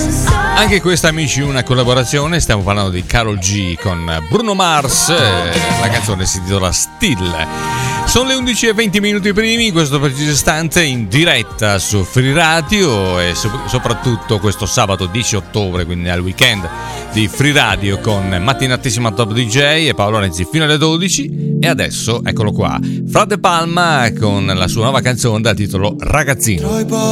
Anche questa, amici, una collaborazione. Stiamo parlando di Karol G con Bruno Mars. La canzone si intitola Still. Sono le 11:20 primi, in questo preciso istante, in diretta su Free Radio e soprattutto questo sabato 10 ottobre, quindi al weekend di Free Radio, con mattinatissima Top DJ e Paolo Renzi fino alle 12. E adesso, eccolo qua, Fra De Palma con la sua nuova canzone dal titolo Ragazzino.